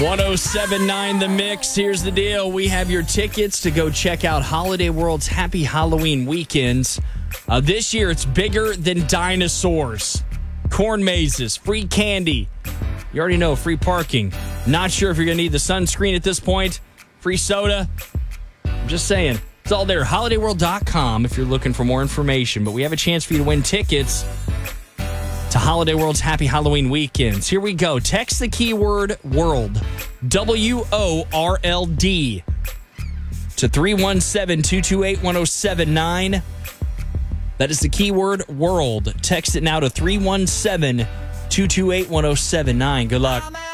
1079 The Mix. Here's the deal. We have your tickets to go check out Holiday World's Happy Halloween Weekends. This year, it's bigger than dinosaurs. Corn mazes, free candy. You already know, free parking. Not sure if you're going to need the sunscreen at this point. Free soda. I'm just saying. It's all there. HolidayWorld.com if you're looking for more information. But we have a chance for you to win tickets to Holiday World's Happy Halloween Weekends. Here we go. Text the keyword WORLD, WORLD, to 317-228-1079. That is the keyword WORLD. Text it now to 317-228-1079. Good luck.